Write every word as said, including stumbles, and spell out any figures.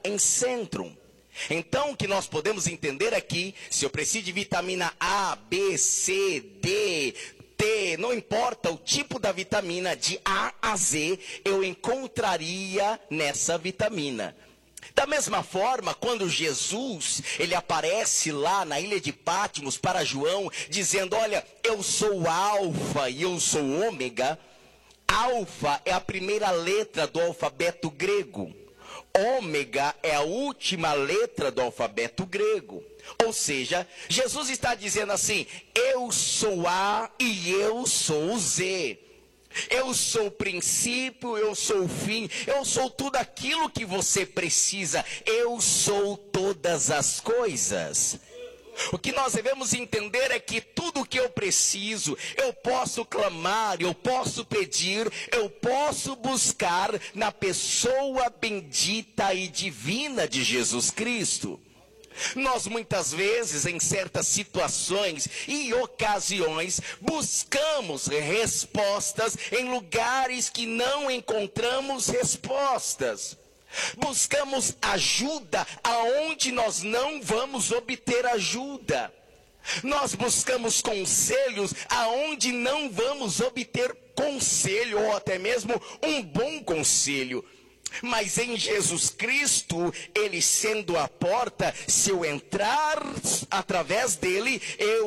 em Centrum. Então, o que nós podemos entender aqui, se eu preciso de vitamina A, B, C, D, T, não importa o tipo da vitamina, de A a Z, eu encontraria nessa vitamina. Da mesma forma, quando Jesus, ele aparece lá na ilha de Patmos para João, dizendo, olha, eu sou o Alfa e eu sou o Ômega. Alfa é a primeira letra do alfabeto grego. Ômega é a última letra do alfabeto grego. Ou seja, Jesus está dizendo assim, eu sou A e eu sou o Z. Eu sou o princípio, eu sou o fim, eu sou tudo aquilo que você precisa. Eu sou todas as coisas. O que nós devemos entender é que tudo o que eu preciso, eu posso clamar, eu posso pedir, eu posso buscar na pessoa bendita e divina de Jesus Cristo. Nós muitas vezes, em certas situações e ocasiões, buscamos respostas em lugares que não encontramos respostas. Buscamos ajuda aonde nós não vamos obter ajuda. Nós buscamos conselhos aonde não vamos obter conselho, ou até mesmo um bom conselho. Mas em Jesus Cristo, Ele sendo a porta, se eu entrar através dele, eu